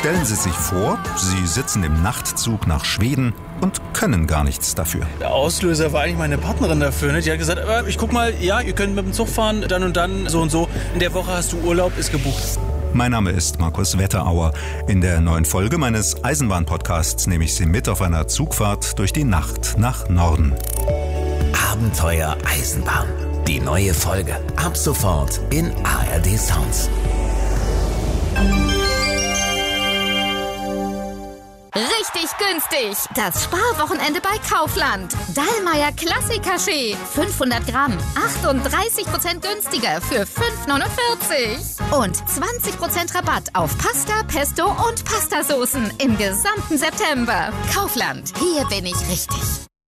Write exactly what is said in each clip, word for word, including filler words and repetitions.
Stellen Sie sich vor, Sie sitzen im Nachtzug nach Schweden und können gar nichts dafür. Der Auslöser war eigentlich meine Partnerin dafür. Ne? Die hat gesagt, ich guck mal, ja, ihr könnt mit dem Zug fahren, dann und dann, so und so. In der Woche hast du Urlaub, ist gebucht. Mein Name ist Markus Wetterauer. In der neuen Folge meines Eisenbahn-Podcasts nehme ich Sie mit auf einer Zugfahrt durch die Nacht nach Norden. Abenteuer Eisenbahn. Die neue Folge. Ab sofort in A R D Sounds. Richtig günstig. Das Sparwochenende bei Kaufland. Dallmayr Klassik-Kaffee. fünfhundert Gramm. achtunddreißig Prozent günstiger für fünf neunundvierzig. Und zwanzig Prozent Rabatt auf Pasta, Pesto und Pastasoßen im gesamten September. Kaufland. Hier bin ich richtig.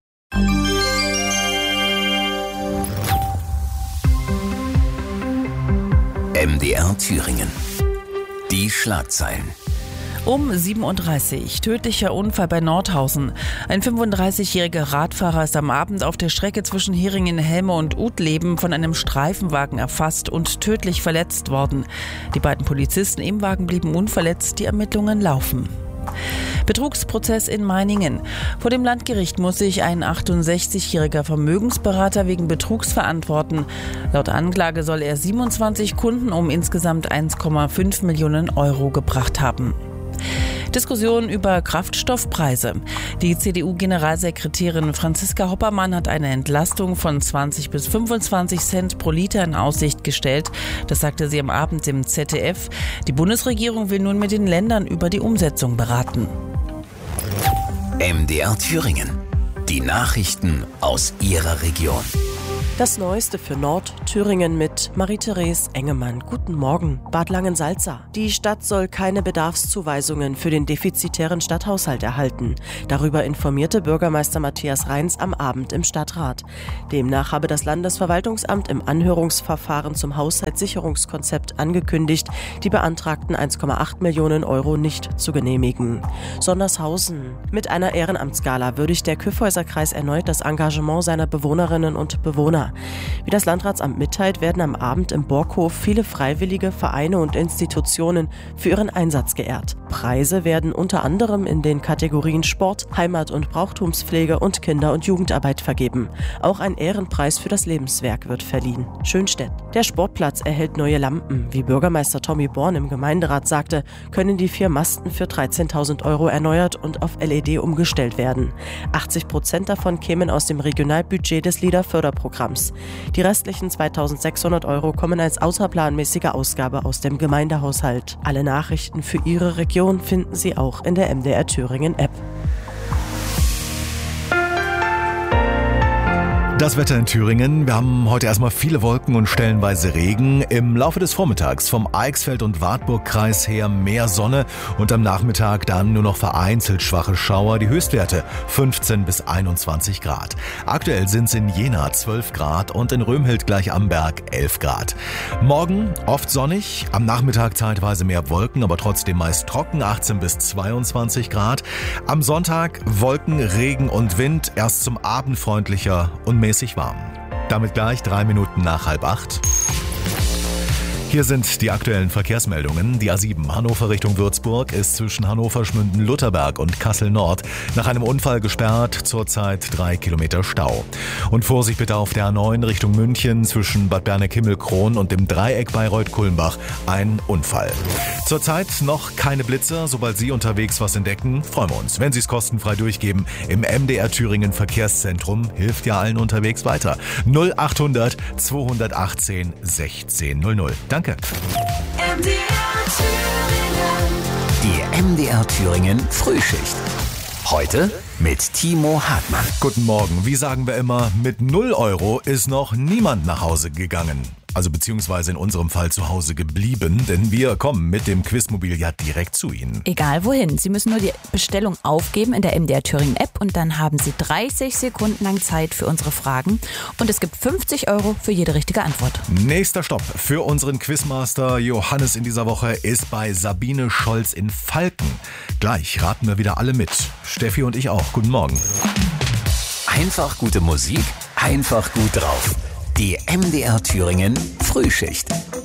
M D R Thüringen. Die Schlagzeilen. Um sieben Uhr dreißig, tödlicher Unfall bei Nordhausen. Ein fünfunddreißigjähriger Radfahrer ist am Abend auf der Strecke zwischen Heringen-Helme und Utleben von einem Streifenwagen erfasst und tödlich verletzt worden. Die beiden Polizisten im Wagen blieben unverletzt, die Ermittlungen laufen. Betrugsprozess in Meiningen. Vor dem Landgericht muss sich ein achtundsechzigjähriger Vermögensberater wegen Betrugs verantworten. Laut Anklage soll er siebenundzwanzig Kunden um insgesamt eins Komma fünf Millionen Euro gebracht haben. Diskussion über Kraftstoffpreise. Die C D U-Generalsekretärin Franziska Hoppermann hat eine Entlastung von zwanzig bis fünfundzwanzig Cent pro Liter in Aussicht gestellt. Das sagte sie am Abend im Z D F. Die Bundesregierung will nun mit den Ländern über die Umsetzung beraten. M D R Thüringen. Die Nachrichten aus Ihrer Region. Das Neueste für Nordthüringen mit Marie-Therese Engemann. Guten Morgen. Bad Langensalza. Die Stadt soll keine Bedarfszuweisungen für den defizitären Stadthaushalt erhalten. Darüber informierte Bürgermeister Matthias Reins am Abend im Stadtrat. Demnach habe das Landesverwaltungsamt im Anhörungsverfahren zum Haushaltssicherungskonzept angekündigt, die beantragten eins Komma acht Millionen Euro nicht zu genehmigen. Sondershausen. Mit einer Ehrenamtsgala würdigt der Kyffhäuser-Kreis erneut das Engagement seiner Bewohnerinnen und Bewohner. Wie das Landratsamt mitteilt, werden am Abend im Borghof viele freiwillige Vereine und Institutionen für ihren Einsatz geehrt. Preise werden unter anderem in den Kategorien Sport, Heimat- und Brauchtumspflege und Kinder- und Jugendarbeit vergeben. Auch ein Ehrenpreis für das Lebenswerk wird verliehen. Schönstedt. Der Sportplatz erhält neue Lampen. Wie Bürgermeister Tommy Born im Gemeinderat sagte, können die vier Masten für dreizehntausend Euro erneuert und auf L E D umgestellt werden. achtzig Prozent davon kämen aus dem Regionalbudget des LEADER-Förderprogramms. Die restlichen zweitausendsechshundert Euro kommen als außerplanmäßige Ausgabe aus dem Gemeindehaushalt. Alle Nachrichten für Ihre Region finden Sie auch in der M D R Thüringen App. Das Wetter in Thüringen. Wir haben heute erstmal viele Wolken und stellenweise Regen. Im Laufe des Vormittags vom Eichsfeld- und Wartburgkreis her mehr Sonne und am Nachmittag dann nur noch vereinzelt schwache Schauer. Die Höchstwerte fünfzehn bis einundzwanzig Grad. Aktuell sind es in Jena zwölf Grad und in Römhild gleich am Berg elf Grad. Morgen oft sonnig, am Nachmittag zeitweise mehr Wolken, aber trotzdem meist trocken, achtzehn bis zweiundzwanzig Grad. Am Sonntag Wolken, Regen und Wind, erst zum Abend freundlicher und mehr warm. Damit gleich drei Minuten nach halb acht. Hier sind die aktuellen Verkehrsmeldungen. Die A sieben Hannover Richtung Würzburg ist zwischen Hannover-Schmünden-Lutherberg und Kassel-Nord nach einem Unfall gesperrt, zurzeit drei Kilometer Stau. Und Vorsicht bitte auf der A neun Richtung München zwischen Bad Berneck-Himmelkron und dem Dreieck Bayreuth-Kulmbach ein Unfall. Zurzeit noch keine Blitzer. Sobald Sie unterwegs was entdecken, freuen wir uns, wenn Sie es kostenfrei durchgeben. Im M D R Thüringen Verkehrszentrum hilft ja allen unterwegs weiter. null achthundert zweihundertachtzehn sechzehn null null. Danke. M D R Thüringen. Die M D R Thüringen Frühschicht. Heute mit Timo Hartmann. Guten Morgen. Wie sagen wir immer, mit null Euro ist noch niemand nach Hause gegangen. Also beziehungsweise in unserem Fall zu Hause geblieben, denn wir kommen mit dem Quizmobil ja direkt zu Ihnen. Egal wohin. Sie müssen nur die Bestellung aufgeben in der M D R Thüringen App und dann haben Sie dreißig Sekunden lang Zeit für unsere Fragen und es gibt fünfzig Euro für jede richtige Antwort. Nächster Stopp für unseren Quizmaster Johannes in dieser Woche ist bei Sabine Scholz in Falken. Gleich raten wir wieder alle mit. Steffi und ich auch. Guten Morgen. Einfach gute Musik, einfach gut drauf. Die M D R Thüringen Frühschicht.